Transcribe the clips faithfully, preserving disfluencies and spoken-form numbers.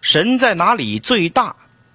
神在哪里最大？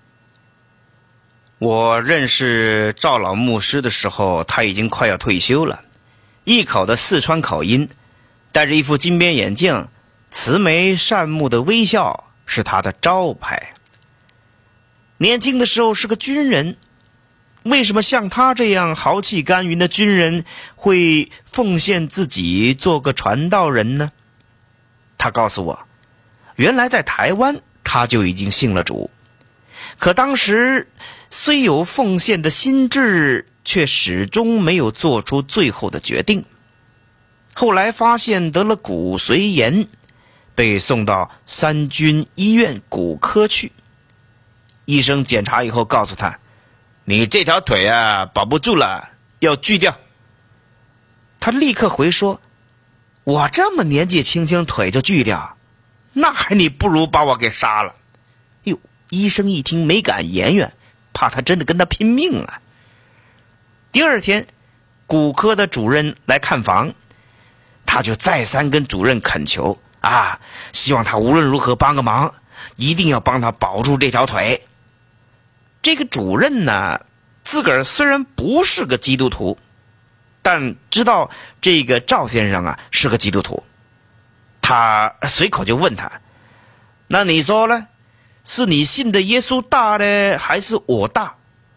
我认识赵老牧师的时候，他已经快要退休了，一口的四川口音，戴着一副金边眼镜，慈眉善目的微笑是他的招牌。年轻的时候是个军人，为什么像他这样豪气干云的军人会奉献自己做个传道人呢？他告诉我，原来在台湾他就已经信了主，可当时虽有奉献的心志，却始终没有做出最后的决定。后来发现得了骨髓炎，被送到三军医院骨科去。医生检查以后告诉他，你这条腿啊保不住了，要锯掉。他立刻回说，我这么年纪轻轻腿就锯掉，那还你不如把我给杀了。哟，医生一听没敢言语，怕他真的跟他拼命啊。第二天骨科的主任来看房，他就再三跟主任恳求啊，希望他无论如何帮个忙，一定要帮他保住这条腿。这个主任呢，自个儿虽然不是个基督徒，但知道这个赵先生啊是个基督徒。他随口就问他，那你说呢？是你信的耶稣大呢，还是我大？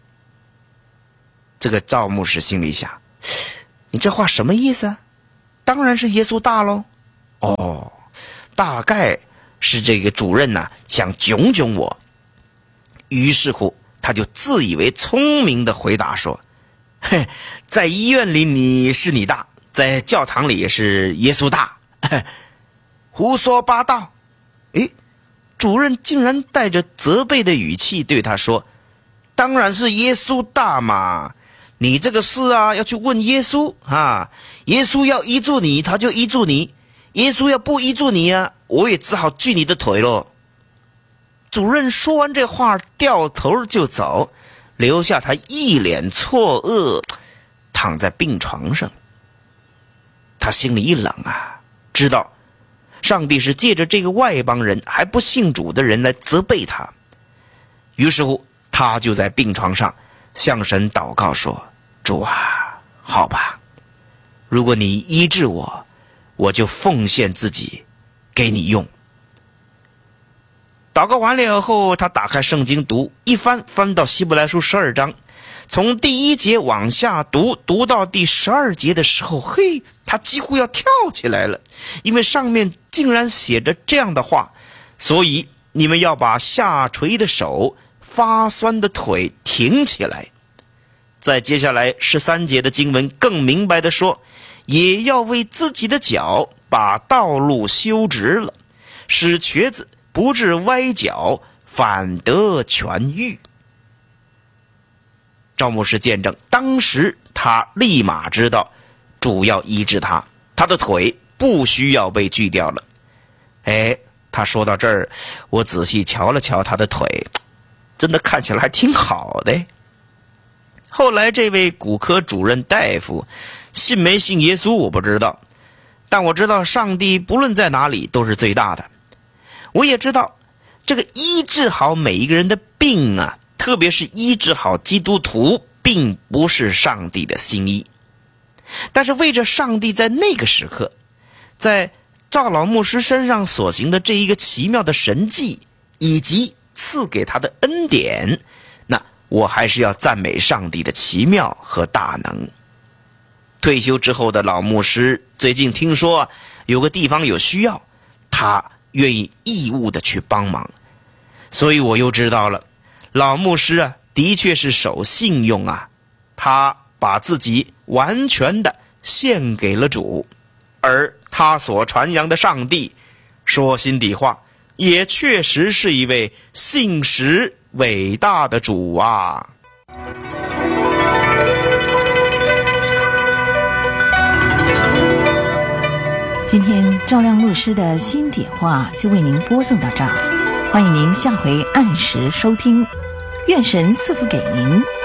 这个赵牧师心里想，你这话什么意思啊？当然是耶稣大咯。哦，大概是这个主任啊想囧囧我。于是乎他就自以为聪明的回答说，嘿，在医院里你是你大，在教堂里是耶稣大。胡说八道。诶，主任竟然带着责备的语气对他说，当然是耶稣大嘛，你这个事啊要去问耶稣啊，耶稣要医治你他就医治你，耶稣要不医治你啊，我也只好锯你的腿咯。主任说完这话掉头就走，留下他一脸错愕躺在病床上。他心里一冷啊，知道上帝是借着这个外邦人还不信主的人来责备他。于是乎他就在病床上向神祷告说，主啊，好吧，如果你医治我，我就奉献自己给你用。祷告完了以后，他打开圣经读，一翻翻到希伯来书十二章，从第一节往下读，读到第十二节的时候，嘿，他几乎要跳起来了，因为上面竟然写着这样的话，所以你们要把下垂的手、发酸的腿挺起来。在接下来十三节的经文更明白地说，也要为自己的脚把道路修直了，使瘸子不致歪脚，反得痊愈。赵牧师见证，当时他立马知道主要医治他，他的腿不需要被锯掉了。哎，他说到这儿，我仔细瞧了瞧他的腿，真的看起来还挺好的。后来这位骨科主任大夫信没信耶稣我不知道，但我知道上帝不论在哪里都是最大的。我也知道这个医治好每一个人的病啊，特别是医治好基督徒，并不是上帝的心意。但是为着上帝在那个时刻在赵老牧师身上所行的这一个奇妙的神迹，以及赐给他的恩典，那我还是要赞美上帝的奇妙和大能。退休之后的老牧师最近听说有个地方有需要，他愿意义务的去帮忙，所以我又知道了，老牧师啊，的确是守信用啊，他把自己完全的献给了主，而他所传扬的上帝，说心底话，也确实是一位信实伟大的主啊。 今天赵亮牧师的心底话就为您播送到这儿，欢迎您下回按时收听，愿神赐福给您。